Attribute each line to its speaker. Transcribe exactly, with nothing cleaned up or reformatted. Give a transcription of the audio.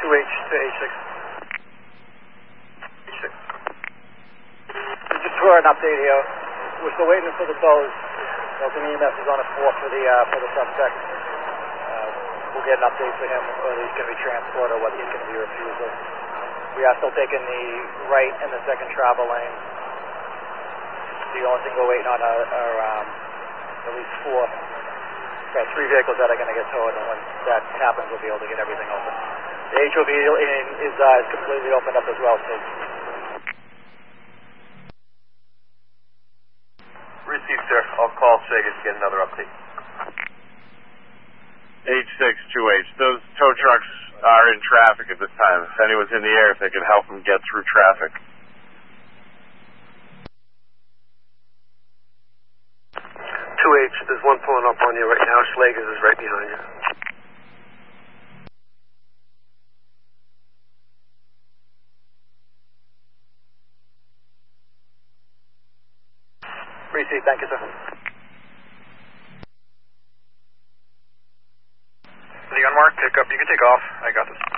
Speaker 1: two H to H six. H six.
Speaker 2: Just for an update here, we're still waiting for the tows. Delta E M S is on a four for the, uh, for the suspect. Uh, we'll get an update for him whether he's going to be transported or whether he's going to be refusal. We are still taking the right and the second travel lane. The only thing we're waiting on are, are um, at least four. We've got three vehicles that are going to get towed, and when that happens, we'll be able to get everything open. The H O V is, uh, is completely opened up as well, so.
Speaker 1: Received, sir. I'll call Sagan to get another update.
Speaker 3: H six two H. Those tow trucks are in traffic at this time. If anyone's in the air, if they could help them get through traffic.
Speaker 1: two H, there's one pulling up on you right now. Schlagers is right behind you.
Speaker 2: Received, thank you, sir.
Speaker 1: The unmarked pickup, you can take off. I got this.